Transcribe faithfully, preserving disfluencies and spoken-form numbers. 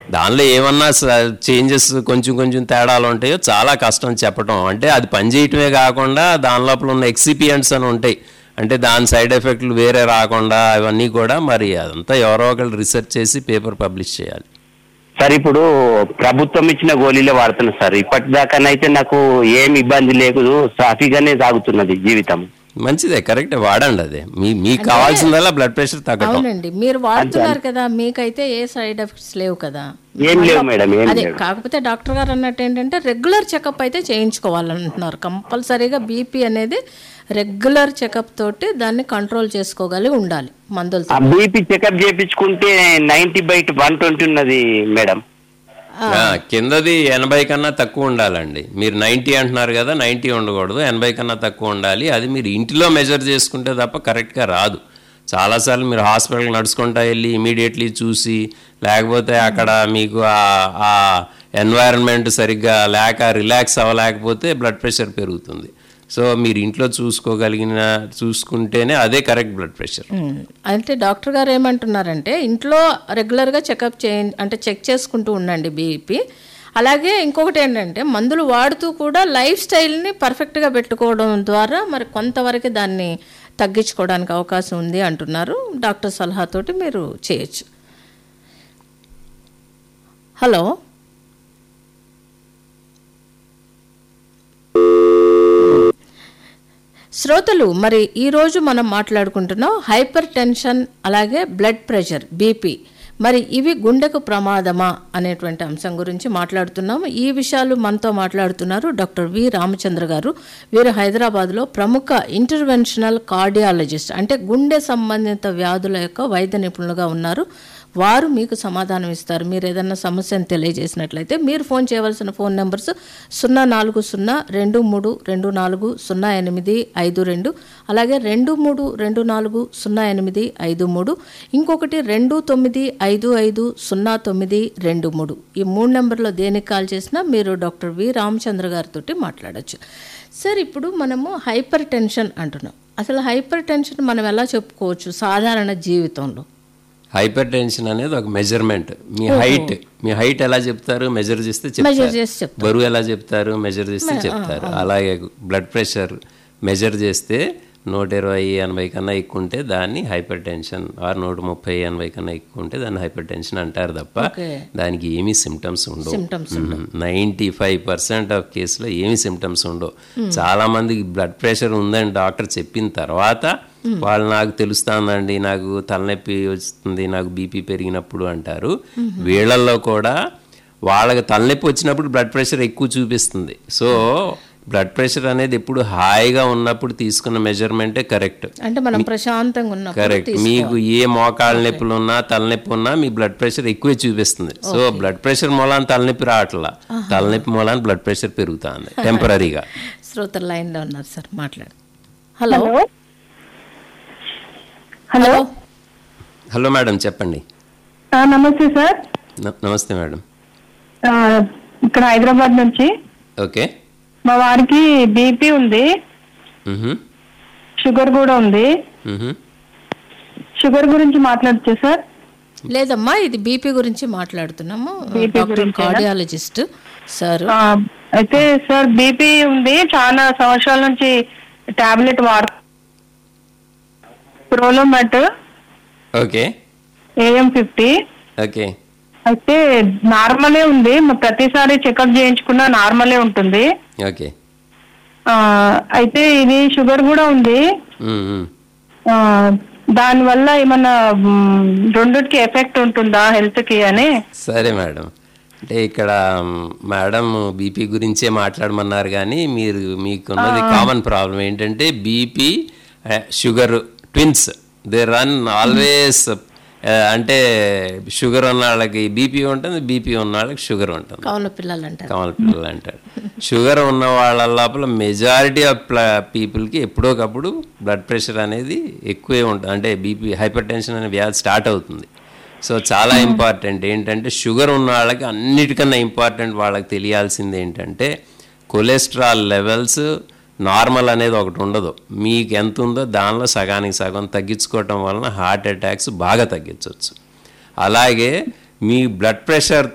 దానిలో ఏమన్నా చేంజెస్ కొంచెం కొంచెం తేడాలు ఉంటాయో చాలా కష్టం చెప్పటం. అంటే అది పనిచేయటమే కాకుండా దాని లోపల ఉన్న ఎక్సిపియంట్స్ అని ఉంటాయి, అంటే దాని సైడ్ ఎఫెక్ట్లు వేరే రాకుండా అవన్నీ కూడా మరి అదంతా ఎవరో ఒకళ్ళు రీసెర్చ్ చేసి పేపర్ పబ్లిష్ చేయాలి. సార్ ఇప్పుడు ప్రభుత్వం ఇచ్చిన గోళీలే వాడుతున్నా సార్. ఇప్పటిదాకానైతే నాకు ఏమి ఇబ్బంది లేదు, సాఫీగానే సాగుతున్నది జీవితం. మంచిదే, కరెక్ట్, వాడండి. అదే మీ మీకు కావాల్సిందల్లా బ్లడ్ ప్రెషర్ తగ్గడం. అవునండి, మీరు వాడుతున్నారు కదా, మీకైతే ఏ సైడ్ ఎఫెక్ట్స్ లేవు కదా. ఏం లేవు మేడం, ఏం అదే లేవు. కాకపోతే డాక్టర్ గారు అన్నట్టు ఏంటంటే రెగ్యులర్ చెకప్ అయితే చేయించుకోవాలంటున్నారు. కంపల్సరీగా బీపీ అనేది రెగ్యులర్ చెకప్ తోటి దాన్ని కంట్రోల్ చేసుకోగలిగి ఉండాలి మందులతో. బీపీ చెకప్ చేయించుకుంటే నైన్టీ బై వన్ ట్వంటీ ఉన్నది మేడం. కిందది ఎనభై కన్నా తక్కువ ఉండాలండి. మీరు నైంటీ అంటున్నారు కదా, నైంటీ ఉండకూడదు, ఎనభై కన్నా తక్కువ ఉండాలి. అది మీరు ఇంటిలో మెజర్ చేసుకుంటే తప్ప కరెక్ట్గా రాదు. చాలాసార్లు మీరు హాస్పిటల్కి నడుచుకుంటా వెళ్ళి ఇమీడియట్లీ చూసి, లేకపోతే అక్కడ మీకు ఆ ఎన్వైరన్మెంట్ సరిగ్గా లేక రిలాక్స్ అవ్వలేకపోతే బ్లడ్ ప్రెషర్ పెరుగుతుంది. సో మీరు ఇంట్లో చూసుకోగలిగిన చూసుకుంటేనే అదే కరెక్ట్ బ్లడ్ ప్రెషర్. అంటే డాక్టర్ గారు ఏమంటున్నారంటే ఇంట్లో రెగ్యులర్గా చెకప్ చే అంటే చెక్ చేసుకుంటూ ఉండండి బీపీ. అలాగే ఇంకొకటి ఏంటంటే మందులు వాడుతూ కూడా లైఫ్ స్టైల్ని పర్ఫెక్ట్గా పెట్టుకోవడం ద్వారా మరి కొంతవరకు దాన్ని తగ్గించుకోవడానికి అవకాశం ఉంది అంటున్నారు. డాక్టర్ సలహాతోటి మీరు చేయొచ్చు. హలో, శ్రోతలు, మరి ఈరోజు మనం మాట్లాడుకుంటున్నాం హైపర్ టెన్షన్ అలాగే బ్లడ్ ప్రెషర్ బీపీ, మరి ఇవి గుండెకు ప్రమాదమా అనేటువంటి అంశం గురించి మాట్లాడుతున్నాము. ఈ విషయాలు మనతో మాట్లాడుతున్నారు డాక్టర్ వి రామచంద్ర గారు. వీరు హైదరాబాద్లో ప్రముఖ ఇంటర్వెన్షనల్ కార్డియాలజిస్ట్, అంటే గుండె సంబంధిత వ్యాధుల యొక్క వైద్య నిపుణులుగా ఉన్నారు. వారు మీకు సమాధానం ఇస్తారు. మీరు ఏదన్నా సమస్యను తెలియజేసినట్లయితే మీరు ఫోన్ చేయవలసిన ఫోన్ నెంబర్స్ సున్నా నాలుగు సున్నా రెండు మూడు రెండు నాలుగు సున్నా ఎనిమిది ఐదు రెండు, అలాగే రెండు మూడు రెండు నాలుగు సున్నా ఎనిమిది ఐదు మూడు, ఇంకొకటి రెండు తొమ్మిది ఐదు ఐదు సున్నా తొమ్మిది రెండు మూడు. ఈ మూడు నెంబర్లో దేనికి కాల్ చేసినా మీరు డాక్టర్ వి రామచంద్ర గారితో మాట్లాడచ్చు. సార్, ఇప్పుడు మనము హైపర్ టెన్షన్ అంటున్నాం. అసలు హైపర్ టెన్షన్ మనం ఎలా చెప్పుకోవచ్చు సాధారణ జీవితంలో? హైపర్ టెన్షన్ అనేది ఒక మెజర్మెంట్. మీ హైట్ మీ హైట్ ఎలా చెప్తారు? మెజర్ చేస్తే చెప్తారు. బరువు ఎలా చెప్తారు? మెజర్ చేస్తే చెప్తారు. అలాగే బ్లడ్ ప్రెషర్ మెజర్ చేస్తే నూట ఇరవై ఎనభై కన్నా ఎక్కువ ఉంటే దాన్ని హైపర్ టెన్షన్, ఆరు నూట ముప్పై ఎనభై కన్నా ఎక్కువ ఉంటే దాన్ని హైపర్ టెన్షన్ అంటారు తప్ప దానికి ఏమీ సిమ్టమ్స్ ఉండవు. నైంటీ ఫైవ్ పర్సెంట్ ఆఫ్ కేసులో ఏమీ సిమ్టమ్స్ ఉండవు. చాలా మందికి బ్లడ్ ప్రెషర్ ఉందని డాక్టర్ చెప్పిన తర్వాత వాళ్ళు నాకు తెలుస్తుందండి, నాకు తలనొప్పి వస్తుంది, నాకు బీపీ పెరిగినప్పుడు అంటారు. వీళ్ళల్లో కూడా వాళ్ళకి తలనొప్పి వచ్చినప్పుడు బ్లడ్ ప్రెషర్ ఎక్కువ చూపిస్తుంది. సో బ్లడ్ ప్రెషర్ అనేది ఎప్పుడు హాయిగా ఉన్నప్పుడు తీసుకున్న మెజర్మెంటే కరెక్ట్. అంటే మనం ప్రశాంతంగా ఉన్నప్పుడు కరెక్ట్. మీకు ఏ మోకాళ్ళ నొప్పులు ఉన్నా తలనొప్పి ఉన్నా మీ బ్లడ్ ప్రెషర్ ఎక్కువే చూపిస్తుంది. సో బ్లడ్ ప్రెషర్ మూలాన తలనొప్పి రావట్లా, తలనొప్పి మూలాన బ్లడ్ ప్రెషర్ పెరుగుతుంది టెంపరీగా. శ్రోతల లైన్ లో ఉన్నారు సార్, మాట్లాడు. హలో హలో హలో మేడం, చెప్పండి. నమస్తే సార్. నమస్తే మేడం. ఇక్కడ హైదరాబాద్ నుంచి. ఓకే. మా వారికి బీపీ ఉంది, షుగర్ కూడా ఉంది. షుగర్ గురించి మాట్లాడచ్చు సార్? లేదమ్మా, ఇది బీపీ గురించి మాట్లాడుతున్నాము. Cardiologist sir. అయితే సార్ బీపీ ఉంది, చాలా సంవత్సరాల నుంచి టాబ్లెట్ వాడు ప్రోలోమెట్ ఓకే ఏఎం ఫిఫ్టీ. ఓకే. అయితే నార్మలే ఉంది, ప్రతిసారి చెకప్ చేయించుకున్నా నార్మలే ఉంటుంది. ఓకే. అయితే ఇది షుగర్ కూడా ఉంది, దాని వల్ల ఏమన్నా రెండుకి ఎఫెక్ట్ ఉంటుందా హెల్త్ కి అని? సరే మేడం, అంటే ఇక్కడ మేడం బీపీ గురించే మాట్లాడమన్నారు, కానీ మీరు మీకున్నది కామన్ ప్రాబ్లం ఏంటంటే BP sugar twins, they run always. అంటే షుగర్ ఉన్న వాళ్ళకి బీపీ ఉంటుంది, బీపీ ఉన్న వాళ్ళకి షుగర్ ఉంటుంది. కమల పిల్లలు అంటారు. కమల పిల్లలు అంటారు. షుగర్ ఉన్న వాళ్ళ లోపల మెజారిటీ ఆఫ్ పీపుల్కి ఎప్పుడోకప్పుడు బ్లడ్ ప్రెషర్ అనేది ఎక్కువే ఉంటుంది, అంటే బీపీ హైపర్ టెన్షన్ అనే వ్యాధి స్టార్ట్ అవుతుంది. సో చాలా ఇంపార్టెంట్ ఏంటంటే షుగర్ ఉన్న వాళ్ళకి అన్నిటికన్నా ఇంపార్టెంట్ వాళ్ళకి తెలియాల్సింది ఏంటంటే కొలెస్ట్రాల్ లెవెల్స్ నార్మల్ అనేది ఒకటి ఉండదు. మీకు ఎంత ఉందో దానిలో సగానికి సగం తగ్గించుకోవటం వలన హార్ట్ అటాక్స్ బాగా తగ్గించవచ్చు. అలాగే మీ బ్లడ్ ప్రెషర్